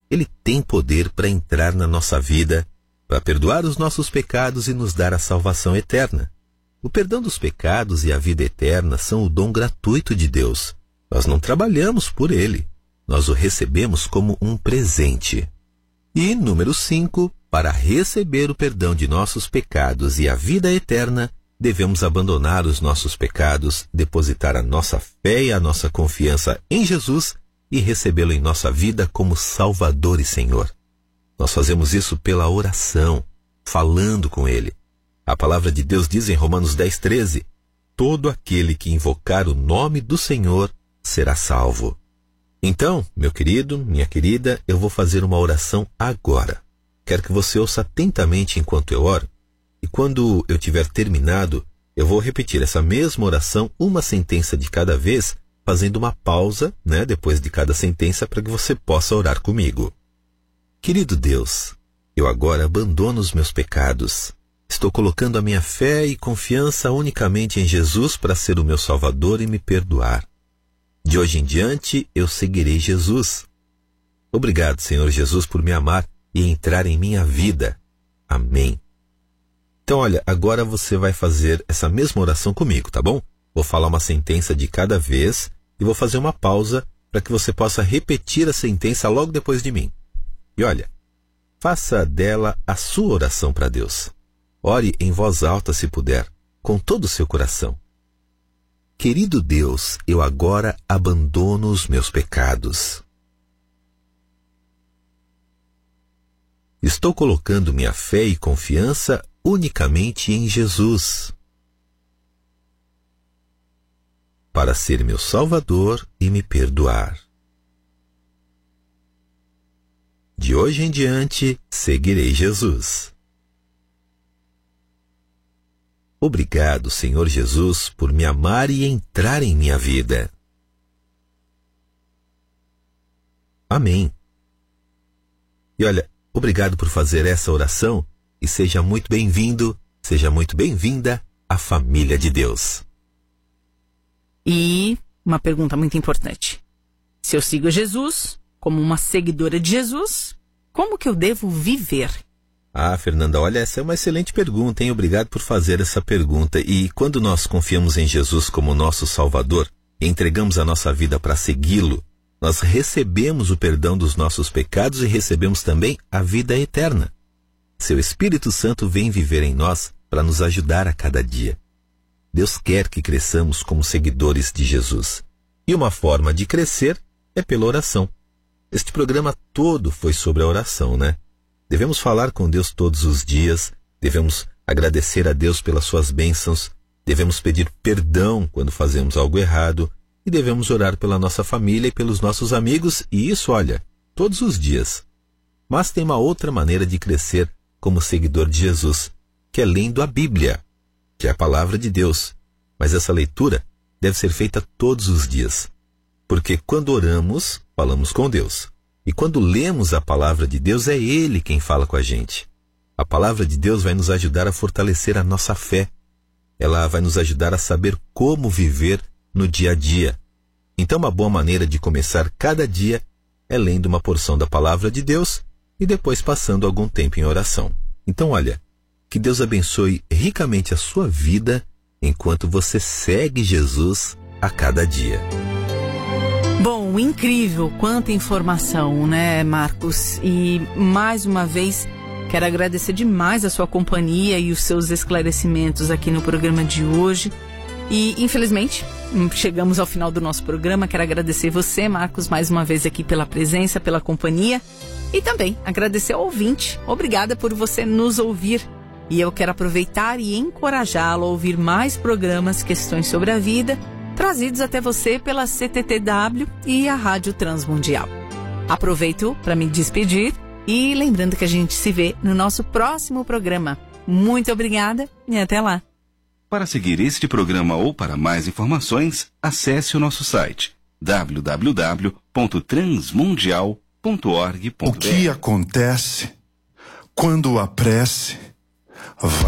Ele tem poder para entrar na nossa vida, para perdoar os nossos pecados e nos dar a salvação eterna. O perdão dos pecados e a vida eterna são o dom gratuito de Deus. Nós não trabalhamos por ele. Nós o recebemos como um presente. E, número 5, para receber o perdão de nossos pecados e a vida eterna, devemos abandonar os nossos pecados, depositar a nossa fé e a nossa confiança em Jesus e recebê-lo em nossa vida como Salvador e Senhor. Nós fazemos isso pela oração, falando com Ele. A palavra de Deus diz em Romanos 10:13, todo aquele que invocar o nome do Senhor será salvo. Então, meu querido, minha querida, eu vou fazer uma oração agora. Quero que você ouça atentamente enquanto eu oro. E quando eu tiver terminado, eu vou repetir essa mesma oração, uma sentença de cada vez, fazendo uma pausa, depois de cada sentença, para que você possa orar comigo. Querido Deus, eu agora abandono os meus pecados. Estou colocando a minha fé e confiança unicamente em Jesus para ser o meu Salvador e me perdoar. De hoje em diante, eu seguirei Jesus. Obrigado, Senhor Jesus, por me amar e entrar em minha vida. Amém. Então, olha, agora você vai fazer essa mesma oração comigo, tá bom? Vou falar uma sentença de cada vez e vou fazer uma pausa para que você possa repetir a sentença logo depois de mim. E olha, faça dela a sua oração para Deus. Ore em voz alta se puder, com todo o seu coração. Querido Deus, eu agora abandono os meus pecados. Estou colocando minha fé e confiança unicamente em Jesus, para ser meu Salvador e me perdoar. De hoje em diante, seguirei Jesus. Obrigado, Senhor Jesus, por me amar e entrar em minha vida. Amém. E olha, obrigado por fazer essa oração e seja muito bem-vindo, seja muito bem-vinda à família de Deus. E uma pergunta muito importante. Se eu sigo Jesus, como uma seguidora de Jesus, como que eu devo viver? Ah, Fernanda, olha, essa é uma excelente pergunta, hein? Obrigado por fazer essa pergunta. E quando nós confiamos em Jesus como nosso Salvador e entregamos a nossa vida para segui-lo, nós recebemos o perdão dos nossos pecados e recebemos também a vida eterna. Seu Espírito Santo vem viver em nós para nos ajudar a cada dia. Deus quer que cresçamos como seguidores de Jesus. E uma forma de crescer é pela oração. Este programa todo foi sobre a oração, né? Devemos falar com Deus todos os dias, devemos agradecer a Deus pelas suas bênçãos, devemos pedir perdão quando fazemos algo errado e devemos orar pela nossa família e pelos nossos amigos, e isso, olha, todos os dias. Mas tem uma outra maneira de crescer como seguidor de Jesus, que é lendo a Bíblia, que é a palavra de Deus. Mas essa leitura deve ser feita todos os dias, porque quando oramos, falamos com Deus. E quando lemos a palavra de Deus, é Ele quem fala com a gente. A palavra de Deus vai nos ajudar a fortalecer a nossa fé. Ela vai nos ajudar a saber como viver no dia a dia. Então, uma boa maneira de começar cada dia é lendo uma porção da palavra de Deus e depois passando algum tempo em oração. Então, olha, que Deus abençoe ricamente a sua vida enquanto você segue Jesus a cada dia. Bom, incrível, quanta informação, né, Marcos? E mais uma vez, quero agradecer demais a sua companhia e os seus esclarecimentos aqui no programa de hoje. E, infelizmente, chegamos ao final do nosso programa. Quero agradecer você, Marcos, mais uma vez aqui pela presença, pela companhia. E também agradecer ao ouvinte. Obrigada por você nos ouvir. E eu quero aproveitar e encorajá-lo a ouvir mais programas Questões sobre a Vida, trazidos até você pela CTTW e a Rádio Transmundial. Aproveito para me despedir e lembrando que a gente se vê no nosso próximo programa. Muito obrigada e até lá. Para seguir este programa ou para mais informações, acesse o nosso site www.transmundial.org.br. O que acontece quando a prece vai